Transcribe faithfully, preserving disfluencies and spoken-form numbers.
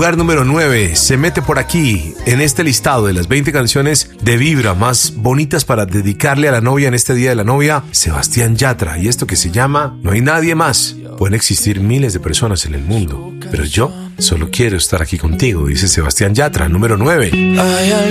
lugar número nueve se mete por aquí, en este listado de las veinte canciones de vibra más bonitas para dedicarle a la novia en este Día de la Novia, Sebastián Yatra, y esto que se llama No hay nadie más. Pueden existir miles de personas en el mundo, pero yo solo quiero estar aquí contigo, dice Sebastián Yatra, número nueve. Hay